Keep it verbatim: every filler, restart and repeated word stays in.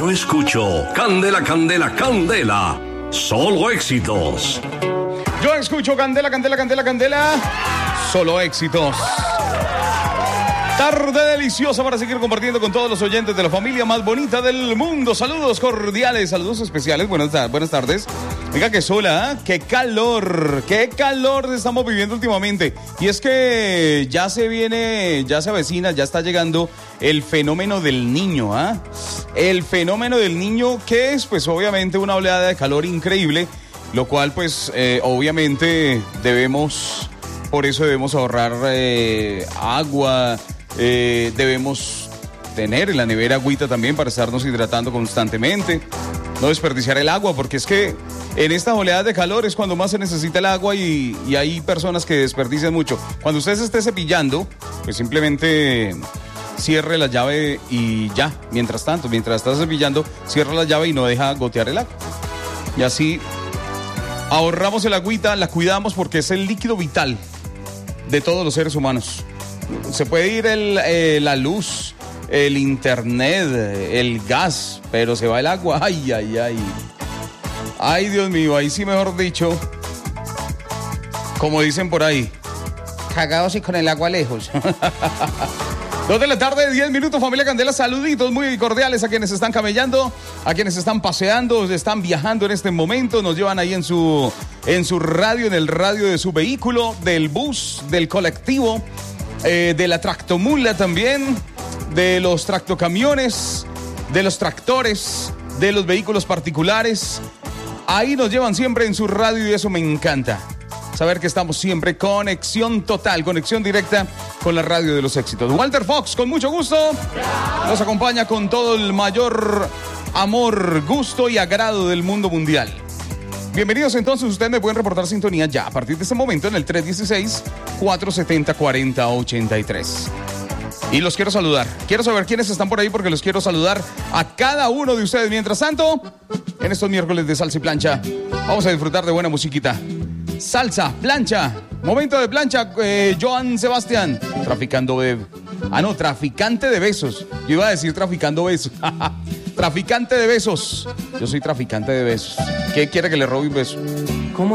Yo escucho Candela, Candela, Candela. Solo éxitos. Yo escucho Candela, Candela, Candela, Candela. Solo éxitos. Tarde deliciosa para seguir compartiendo con todos los oyentes de la familia más bonita del mundo. Saludos cordiales, saludos especiales. Buenas, buenas tardes. Oiga, qué sola, ¿eh? Qué calor, qué calor estamos viviendo últimamente. Y es que ya se viene, ya se avecina, ya está llegando el fenómeno del niño, ¿ah? ¿eh? El fenómeno del niño, que es, pues, obviamente una oleada de calor increíble, lo cual, pues, eh, obviamente debemos, por eso debemos ahorrar eh, agua. Eh, debemos tener en la nevera agüita también para estarnos hidratando constantemente, no desperdiciar el agua, porque es que en estas oleadas de calor es cuando más se necesita el agua y, y hay personas que desperdician mucho. Cuando usted se esté cepillando, pues simplemente cierre la llave y ya, mientras tanto, mientras está cepillando, cierra la llave y no deja gotear el agua. Y así ahorramos el agüita, la cuidamos porque es el líquido vital de todos los seres humanos. Se puede ir el, eh, la luz, el internet, el gas, pero se va el agua. Ay, ay, ay. Ay, Dios mío, ahí sí, mejor dicho, como dicen por ahí, cagados y con el agua lejos. Dos de la tarde, diez minutos, familia Candela. Saluditos muy cordiales a quienes están camellando, a quienes están paseando, están viajando en este momento. Nos llevan ahí en su, en su radio, en el radio de su vehículo, del bus, del colectivo. Eh, de la tractomula también, de los tractocamiones, de los tractores, de los vehículos particulares. Ahí nos llevan siempre en su radio y eso me encanta. Saber que estamos siempre conexión total, conexión directa con la radio de los éxitos. Walter Fox, con mucho gusto, nos acompaña con todo el mayor amor, gusto y agrado del mundo mundial. Bienvenidos entonces, ustedes me pueden reportar sintonía ya a partir de este momento en el tres uno seis, cuatro siete cero, cuatro cero ocho tres. Y los quiero saludar, quiero saber quiénes están por ahí porque los quiero saludar a cada uno de ustedes. Mientras tanto, en estos miércoles de salsa y plancha, vamos a disfrutar de buena musiquita. Salsa, plancha, momento de plancha, eh, Joan Sebastián, traficando de... Ah, no, traficante de besos. Yo iba a decir traficando besos. Traficante de besos. Yo soy traficante de besos. ¿Qué quiere que le robe un beso?